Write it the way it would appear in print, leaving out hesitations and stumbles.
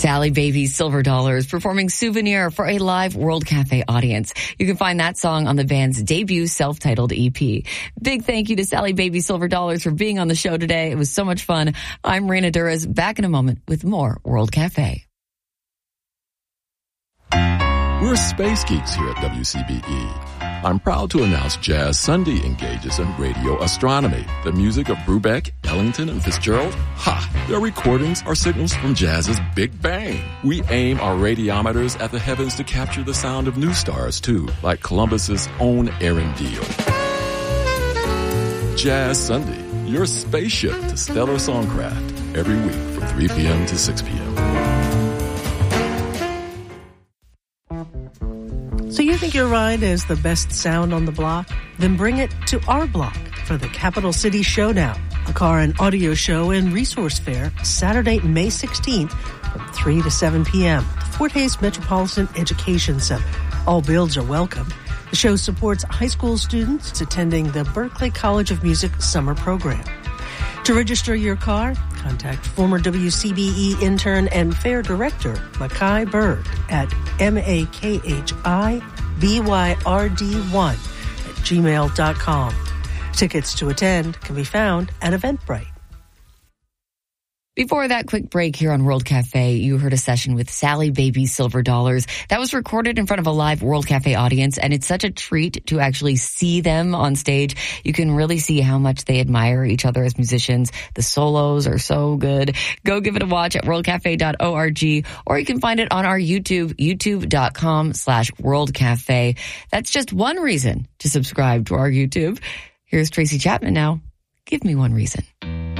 Sally Baby Silver Dollars performing Souvenir for a live World Cafe audience. You can find that song on the band's debut self-titled EP. Big thank you to Sally Baby Silver Dollars for being on the show today. It was so much fun. I'm Raina Duras, back in a moment with more World Cafe. We're space geeks here at WCBE. I'm proud to announce Jazz Sunday engages in radio astronomy. The music of Brubeck, Ellington, and Fitzgerald? Ha! Their recordings are signals from jazz's Big Bang. We aim our radiometers at the heavens to capture the sound of new stars, too, like Columbus's own Arendelle. Jazz Sunday, your spaceship to stellar songcraft, every week from 3 p.m. to 6 p.m. So you think your ride is the best sound on the block? Then bring it to our block for the Capital City Showdown, a car and audio show and resource fair Saturday, May 16th from 3 to 7 p.m. at the Fort Hays Metropolitan Education Center. All builds are welcome. The show supports high school students attending the Berklee College of Music summer program. To register your car, contact former WCBE intern and fair director Makai Bird at makibyrd1@gmail.com. Tickets to attend can be found at Eventbrite. Before that quick break here on World Cafe, you heard a session with Sally Baby Silver Dollars. That was recorded in front of a live World Cafe audience, and it's such a treat to actually see them on stage. You can really see how much they admire each other as musicians. The solos are so good. Go give it a watch at worldcafe.org, or you can find it on our YouTube, youtube.com/worldcafe. That's just one reason to subscribe to our YouTube. Here's Tracy Chapman now. Give me one reason.